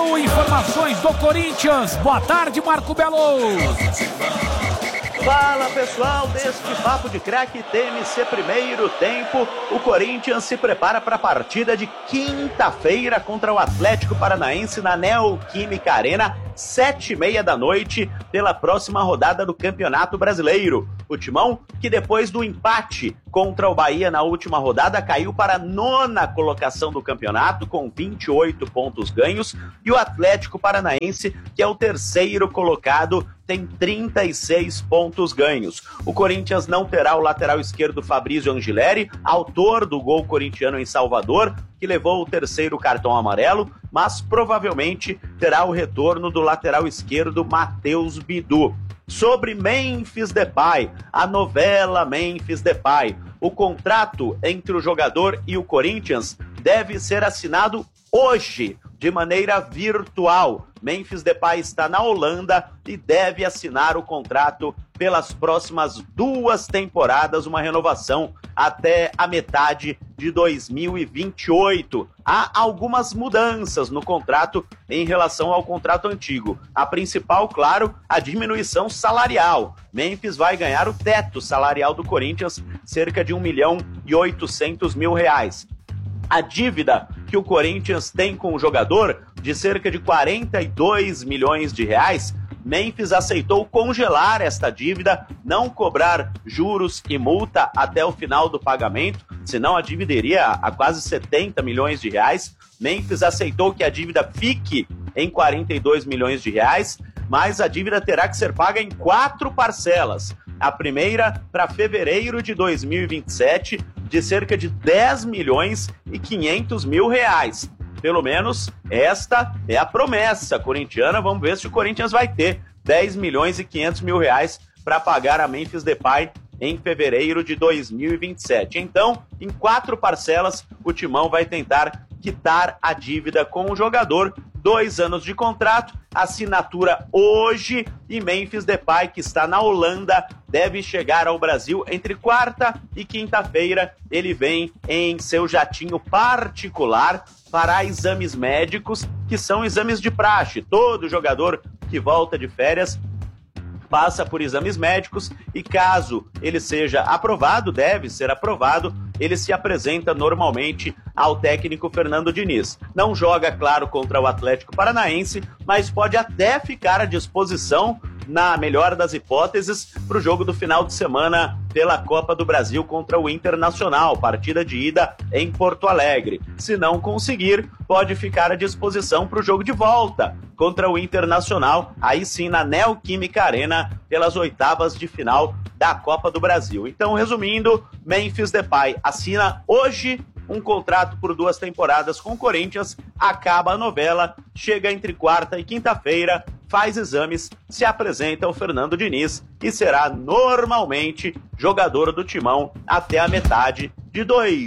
Belo, informações do Corinthians. Boa tarde, Marco Belo. Fala pessoal, deste Papo de Craque TMC primeiro tempo, o Corinthians se prepara para a partida de quinta-feira contra o Atlético Paranaense na Neoquímica Arena, 7h30 da noite, pela próxima rodada do Campeonato Brasileiro. O Timão, que depois do empate contra o Bahia na última rodada, caiu para a 9ª colocação do campeonato, com 28 pontos ganhos, e o Atlético Paranaense, que é o 3º colocado, tem 36 pontos ganhos. O Corinthians não terá o lateral esquerdo Fabrício Angileri, autor do gol corintiano em Salvador, que levou o 3º cartão amarelo, mas provavelmente terá o retorno do lateral esquerdo Matheus Bidu. Sobre Memphis Depay, a novela Memphis Depay, o contrato entre o jogador e o Corinthians deve ser assinado hoje, de maneira virtual. Memphis Depay está na Holanda e deve assinar o contrato pelas próximas 2 temporadas, uma renovação até a metade de 2028. Há algumas mudanças no contrato em relação ao contrato antigo. A principal, claro, a diminuição salarial. Memphis vai ganhar o teto salarial do Corinthians, cerca de R$1.800.000. A dívida que o Corinthians tem com o jogador, de cerca de 42 milhões de reais, Memphis aceitou congelar esta dívida, não cobrar juros e multa até o final do pagamento, senão a dívida iria a quase 70 milhões de reais. Memphis aceitou que a dívida fique em 42 milhões de reais, mas a dívida terá que ser paga em 4 parcelas. A primeira para fevereiro de 2027, de cerca de 10 milhões e 500 mil reais. Pelo menos esta é a promessa corintiana. Vamos ver se o Corinthians vai ter 10 milhões e 500 mil reais para pagar a Memphis Depay em fevereiro de 2027. Então, em 4 parcelas, o Timão vai tentar quitar a dívida com o jogador. 2 anos de contrato, assinatura hoje, e Memphis Depay, que está na Holanda, deve chegar ao Brasil entre quarta e quinta-feira. Ele vem em seu jatinho particular para exames médicos, que são exames de praxe. Todo jogador que volta de férias passa por exames médicos e, caso ele seja aprovado, deve ser aprovado, ele se apresenta normalmente ao técnico Fernando Diniz. Não joga, claro, contra o Atlético Paranaense, mas pode até ficar à disposição, na melhor das hipóteses, para o jogo do final de semana pela Copa do Brasil contra o Internacional, partida de ida em Porto Alegre. Se não conseguir, pode ficar à disposição para o jogo de volta contra o Internacional, aí sim na Neoquímica Arena, pelas 8ª de final da Copa do Brasil. Então, resumindo, Memphis Depay assina hoje um contrato por 2 temporadas com o Corinthians, acaba a novela, chega entre quarta e quinta-feira, faz exames, se apresenta ao Fernando Diniz e será normalmente jogador do Timão até a metade de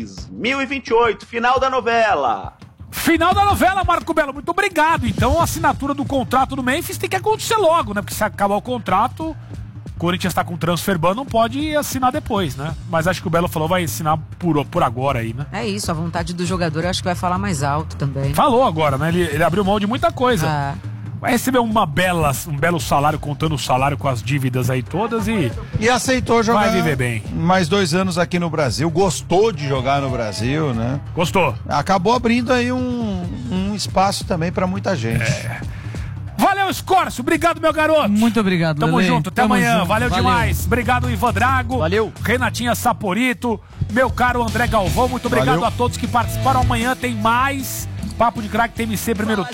2028, final da novela. Final da novela, Marco Belo, muito obrigado. Então a assinatura do contrato do Memphis tem que acontecer logo, né? Porque se acabar o contrato, o Corinthians está com o transfer ban, não pode assinar depois, né? Mas acho que o Belo falou vai assinar por agora aí, né? É isso, a vontade do jogador eu acho que vai falar mais alto também. Falou agora, né? Ele abriu mão de muita coisa. Vai receber um belo salário, contando o salário com as dívidas aí todas e aceitou jogar. Vai viver bem. Mais 2 anos aqui no Brasil, gostou de jogar no Brasil, né? Gostou. Acabou abrindo aí um espaço também pra muita gente. Valeu, Escórcio. Obrigado, meu garoto. Muito obrigado, Tamo Lelê. junto. Até amanhã. Junto. Valeu demais. Obrigado, Ivan Drago. Valeu. Renatinha Saporito. Meu caro André Galvão. Muito obrigado a todos que participaram. Amanhã tem mais Papo de Craque TMC primeiro tempo.